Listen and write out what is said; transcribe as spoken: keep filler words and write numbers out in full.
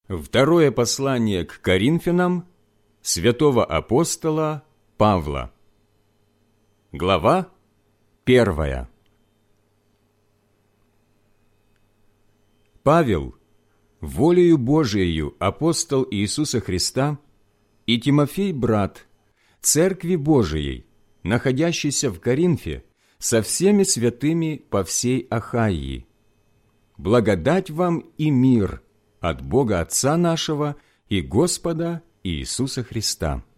Второе послание к Коринфянам святого апостола Павла. Глава первая. Павел, волею Божиею апостол Иисуса Христа, и Тимофей, брат, Церкви Божией, находящейся в Коринфе, со всеми святыми по всей Ахайи. Благодать вам и мир от Бога Отца нашего и Господа Иисуса Христа.